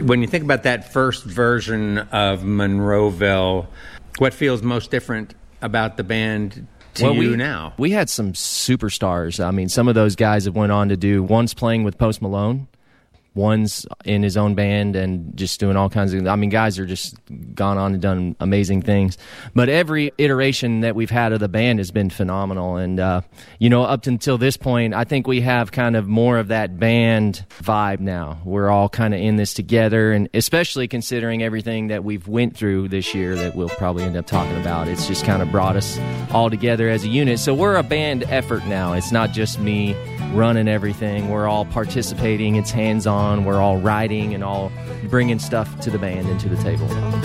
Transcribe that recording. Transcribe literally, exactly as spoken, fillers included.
When you think about that first version of Monroeville, what feels most different about the band to well, you we, now? We had some superstars. I mean, some of those guys have went on to do, one's playing with Post Malone, one's in his own band and just doing all kinds of, I mean, guys are just gone on and done amazing things. But every iteration that we've had of the band has been phenomenal. And, uh, you know, up until this point, I think we have kind of more of that band vibe now. We're all kind of in this together, and especially considering everything that we've went through this year that we'll probably end up talking about. It's just kind of brought us all together as a unit. So we're a band effort now. It's not just me running everything. We're all participating. It's hands-on. We're all writing and all bringing stuff to the band and to the table.